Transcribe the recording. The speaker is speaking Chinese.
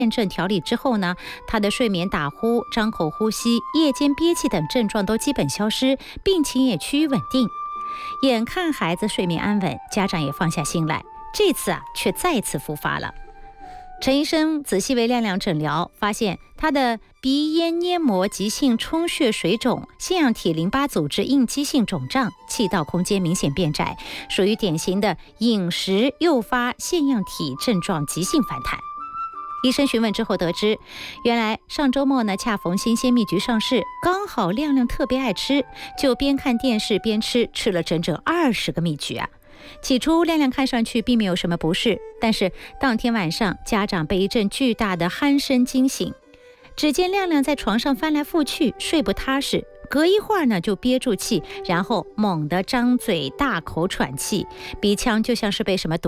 辩证调理之后呢，他的睡眠打呼、张口呼吸、夜间憋气等症状都基本消失，病情也趋于稳定。眼看孩子睡眠安稳，家长也放下心来，这次却再次复发了。陈医生仔细为亮亮诊疗，发现他的鼻咽黏膜急性充血水肿、腺样体淋巴组织应激性肿胀、气道空间明显变窄，属于典型的饮食诱发腺样体症状急性反弹。医生询问之后得知，原来上周末呢，恰逢新鲜蜜橘上市，刚好亮亮特别爱吃，就边看电视边吃，吃了整整20个蜜橘啊。起初亮亮看上去并没有什么不适，但是当天晚上家长被一阵巨大的鼾声惊醒，只见亮亮在床上翻来覆去，睡不踏实，隔一会儿呢就憋住气，然后猛地张嘴大口喘气，鼻腔就像是被什么